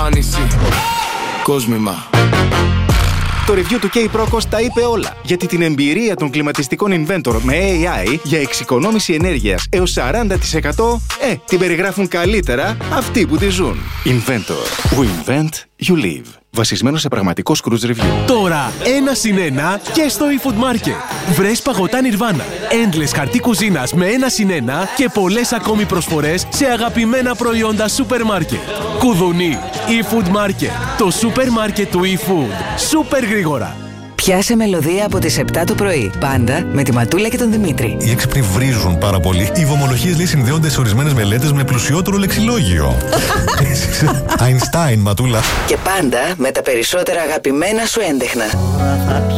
εμφάνιση. Κόσμημα. Το review του K-Procos τα είπε όλα. Γιατί την εμπειρία των κλιματιστικών Inventor με AI για εξοικονόμηση ενέργειας έως 40% την περιγράφουν καλύτερα αυτοί που τη ζουν. Inventor. We invent, you live. Βασισμένο σε πραγματικό Scrooge Review. Τώρα 1+1 και στο eFood Market. Βρες παγωτά Nirvana, endless χαρτί κουζίνας με 1+1 και πολλές ακόμη προσφορές σε αγαπημένα προϊόντα σούπερ μάρκετ. Κουδουνί, eFood Market. Το σούπερ μάρκετ του eFood. Σούπερ γρήγορα. Πιάσε μελωδία από τις 7 το πρωί. Πάντα με τη Ματούλα και τον Δημήτρη. Οι έξυπνοι βρίζουν πάρα πολύ. Οι βομολογίες λέει συνδέονται σε ορισμένες μελέτες με πλουσιότερο λεξιλόγιο. Einstein, Ματούλα. Και πάντα με τα περισσότερα αγαπημένα σου έντεχνα.